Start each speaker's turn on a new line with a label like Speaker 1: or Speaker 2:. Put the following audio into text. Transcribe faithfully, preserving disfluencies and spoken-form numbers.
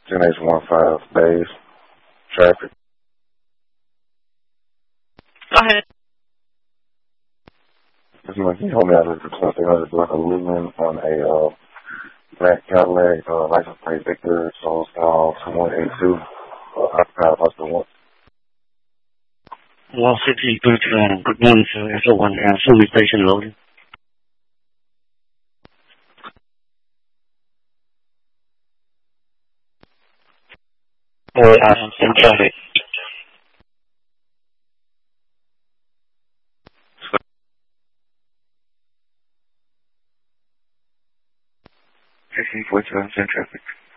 Speaker 1: ten H one five days. Traffic.
Speaker 2: Go ahead.
Speaker 1: This man, can you help me out with the twenty-three hundred block of Lumen on a uh, black Cadillac, uh, license plate Victor, Souls Town, two one eight two, uh, occupied hospital one.
Speaker 2: Wall City, good, uh, good morning, sir. S O one, uh, Summit Station loading. Or, uh, some traffic.
Speaker 1: fifteen forty-seven, traffic.